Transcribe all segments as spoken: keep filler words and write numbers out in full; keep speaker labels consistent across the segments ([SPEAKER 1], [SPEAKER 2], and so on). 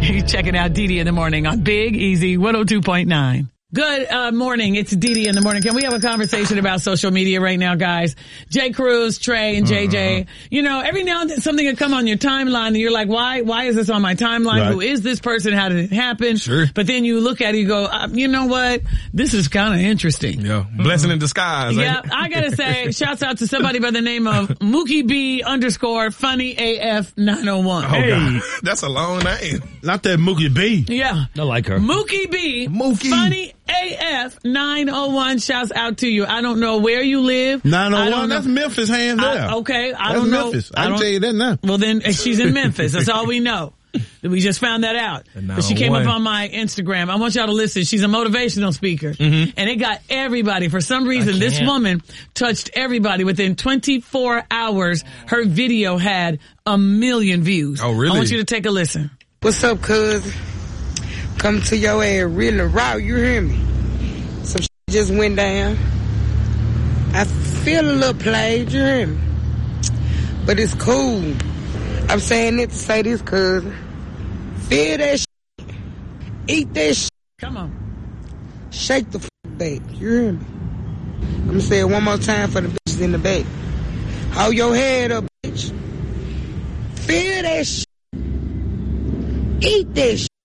[SPEAKER 1] You're checking out Dee Dee in the morning on Big Easy one oh two point nine. Good uh, morning. It's Dee Dee in the morning. Can we have a conversation about social media right now, guys? Jay Cruz, Trey, and J J. Uh-huh. You know, every now and then something will come on your timeline and you're like, why, why is this on my timeline? Right. Who is this person? How did it happen?
[SPEAKER 2] Sure.
[SPEAKER 1] But then you look at it, you go, uh, you know what? This is kind of interesting.
[SPEAKER 2] Yeah. Blessing in disguise.
[SPEAKER 1] Yeah. I gotta say, shouts out to somebody by the name of Mookie B underscore funny A F nine oh one.
[SPEAKER 2] Oh,
[SPEAKER 3] hey.
[SPEAKER 2] God. That's a long name.
[SPEAKER 3] Not that Mookie B.
[SPEAKER 1] Yeah.
[SPEAKER 4] I like her.
[SPEAKER 1] Mookie B.
[SPEAKER 2] Mookie.
[SPEAKER 1] Funny A F nine oh one, shouts out to you. I don't know where you live.
[SPEAKER 3] nine oh one, that's Memphis hands
[SPEAKER 1] I,
[SPEAKER 3] there.
[SPEAKER 1] okay, I
[SPEAKER 3] that's
[SPEAKER 1] don't know.
[SPEAKER 3] Memphis. I,
[SPEAKER 1] I
[SPEAKER 3] can
[SPEAKER 1] don't,
[SPEAKER 3] tell you that now.
[SPEAKER 1] Well, then she's in Memphis. That's all we know. We just found that out. But she came up on my Instagram. I want y'all to listen. She's a motivational speaker. Mm-hmm. And it got everybody. For some reason, this woman touched everybody. Within twenty-four hours, her video had a million views.
[SPEAKER 2] Oh, really?
[SPEAKER 1] I want you to take a listen.
[SPEAKER 5] What's up, cuz? Come to your ass really raw, you hear me? Some shit just went down. I feel a little played, you hear me? But it's cool. I'm saying it to say this, cuz. Feel that shit. Eat that shit.
[SPEAKER 1] Come on.
[SPEAKER 5] Shake the f*** back, you hear me? I'm gonna say it one more time for the bitches in the back. Hold your head up, bitch. Feel that shit. Eat that shit.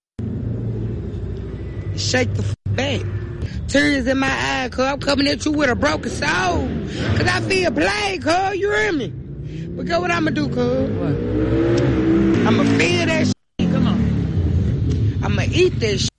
[SPEAKER 5] Shake the f*** back. Tears in my eye, cuz I'm coming at you with a broken soul. Cuz I feel played, cuz, you hear me? But guess what I'ma do, cuz?
[SPEAKER 1] What?
[SPEAKER 5] I'ma feel that shit.
[SPEAKER 1] Come on.
[SPEAKER 5] I'ma eat that shit.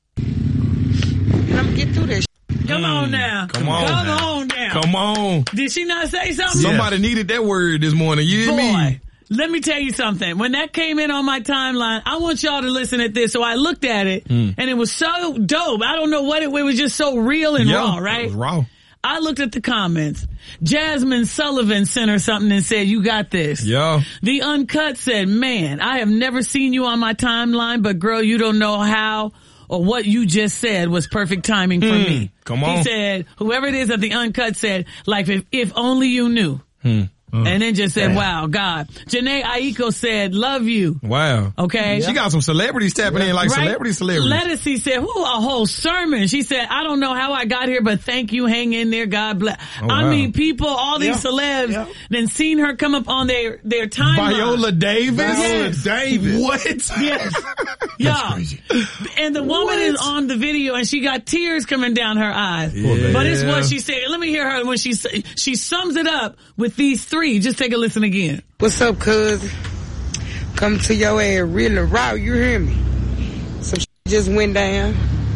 [SPEAKER 5] And I'ma get through that shit.
[SPEAKER 1] Come on now.
[SPEAKER 2] Come on.
[SPEAKER 1] Come
[SPEAKER 2] now.
[SPEAKER 1] on now.
[SPEAKER 2] Come on.
[SPEAKER 1] Did she not say something?
[SPEAKER 2] Somebody
[SPEAKER 3] Yes.
[SPEAKER 2] needed that word this morning. You hear
[SPEAKER 1] Boy,
[SPEAKER 2] me?
[SPEAKER 1] let me tell you something. When that came in on my timeline, I want y'all to listen at this. So I looked at it, mm. and it was so dope. I don't know what it, it was just so real and
[SPEAKER 2] yeah,
[SPEAKER 1] raw, right?
[SPEAKER 2] It was raw.
[SPEAKER 1] I looked at the comments. Jasmine Sullivan sent her something and said, you got this.
[SPEAKER 2] Yeah.
[SPEAKER 1] The Uncut said, man, I have never seen you on my timeline, but girl, you don't know how or what you just said was perfect timing for mm. me.
[SPEAKER 2] Come on.
[SPEAKER 1] He said, whoever it is at the Uncut said, like, if, if only you knew. Hmm. Mm. And then just said, Damn. wow, God. Janae Aiko said, love you.
[SPEAKER 2] Wow.
[SPEAKER 1] Okay.
[SPEAKER 2] She got some celebrities tapping in like
[SPEAKER 1] right?
[SPEAKER 2] celebrity celebrities.
[SPEAKER 1] Lettucey said, whoo, a whole sermon. She said, I don't know how I got here, but thank you. Hang in there. God bless. Oh, I wow. mean, people, all these yeah. celebs, yeah. then seen her come up on their, their timeline.
[SPEAKER 2] Viola Davis?
[SPEAKER 1] Yes.
[SPEAKER 3] Viola Davis.
[SPEAKER 2] What?
[SPEAKER 1] Yes. Yeah. And the woman what? is on the video and she got tears coming down her eyes. Yeah. But it's what she said. Let me hear her when she she sums it up with these three. Just take a listen again.
[SPEAKER 5] What's up, cuz? Come to your ass really raw, you hear me? Some shit just went down.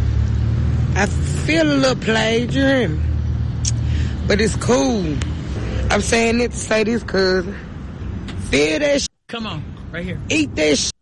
[SPEAKER 5] I feel a little played, you hear me? But it's cool. I'm saying it to say this, cuz. Feel that shit.
[SPEAKER 1] Come on, right here.
[SPEAKER 5] Eat that shit.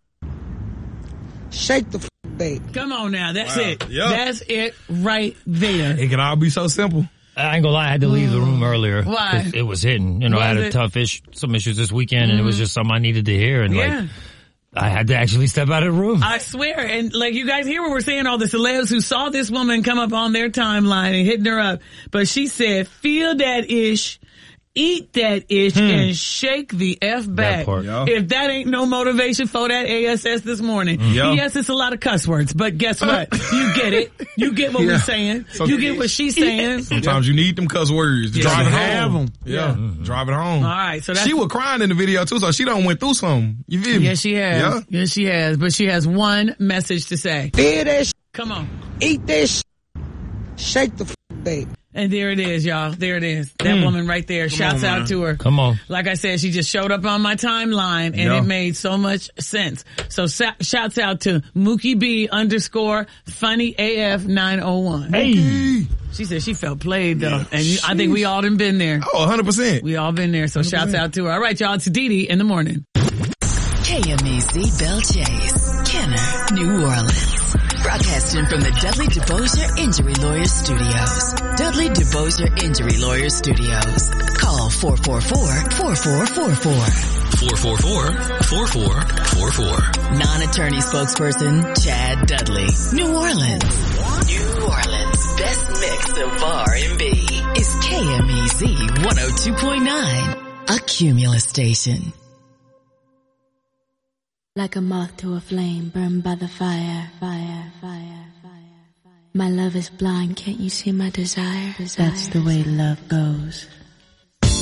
[SPEAKER 5] Shake the f*** back.
[SPEAKER 1] Come on now, that's
[SPEAKER 2] wow.
[SPEAKER 1] it.
[SPEAKER 2] Yep.
[SPEAKER 1] That's it right there.
[SPEAKER 2] It can all be so simple.
[SPEAKER 4] I ain't gonna lie, I had to leave the room earlier.
[SPEAKER 1] Why?
[SPEAKER 4] It was hitting. You know,
[SPEAKER 1] was
[SPEAKER 4] I had a
[SPEAKER 1] it?
[SPEAKER 4] tough issue, some issues this weekend, mm-hmm. and it was just something I needed to hear. And
[SPEAKER 1] yeah.
[SPEAKER 4] like, I had to actually step out of the room.
[SPEAKER 1] I swear. And like you guys hear what we're saying, all the celebs who saw this woman come up on their timeline and hitting her up. But she said, feel that ish. Eat that ish hmm. and shake the F back.
[SPEAKER 4] That
[SPEAKER 2] yeah.
[SPEAKER 1] If that ain't no motivation for that A S S this morning.
[SPEAKER 2] Yeah.
[SPEAKER 1] Yes, it's a lot of cuss words, but guess what? You get it. You get what yeah. we're saying. So, you get what she's saying.
[SPEAKER 2] Sometimes yeah. you need them cuss words to
[SPEAKER 1] yeah.
[SPEAKER 2] drive it
[SPEAKER 1] have
[SPEAKER 2] home.
[SPEAKER 1] Them.
[SPEAKER 2] Yeah, yeah. Mm-hmm. drive it home.
[SPEAKER 1] All right. So that's,
[SPEAKER 2] she was crying in the video too, so she done went through something. You feel me?
[SPEAKER 1] Yes, she has.
[SPEAKER 2] Yeah.
[SPEAKER 1] Yes, she has. But she has one message to say.
[SPEAKER 5] Feel that shit.
[SPEAKER 1] Come on.
[SPEAKER 5] Eat that shit. Shake the f*** back.
[SPEAKER 1] And there it is, y'all. There it is. That mm. woman right there.
[SPEAKER 2] Come
[SPEAKER 1] Shouts
[SPEAKER 2] on,
[SPEAKER 1] out
[SPEAKER 2] man.
[SPEAKER 1] to her.
[SPEAKER 4] Come on.
[SPEAKER 1] Like I said, she just showed up on my timeline and
[SPEAKER 2] yeah.
[SPEAKER 1] it made so much sense. So sa- shouts out to Mookie B underscore funny A F nine oh one.
[SPEAKER 4] Hey.
[SPEAKER 1] She said she felt played though.
[SPEAKER 2] Yeah.
[SPEAKER 1] And you, I think we all done been there.
[SPEAKER 2] Oh, one hundred percent.
[SPEAKER 1] We all been there. So one hundred percent. Shouts out to her. All right, y'all. It's Dee Dee in the morning.
[SPEAKER 6] K M E Z Belle Chase, Kenner, New Orleans. Broadcasting from the Dudley DeBosier Injury Lawyers Studios. Dudley DeBosier Injury Lawyers Studios. Call four four four, four four four four.
[SPEAKER 7] four four four, four four four four.
[SPEAKER 6] Non-attorney spokesperson, Chad Dudley. New Orleans. New Orleans' best mix of R and B is K M E Z one oh two point nine, a Cumulus station.
[SPEAKER 8] Like a moth to a flame, burned by the fire, fire, fire, fire. My love is blind, can't you see my desire? desire. That's the way love goes.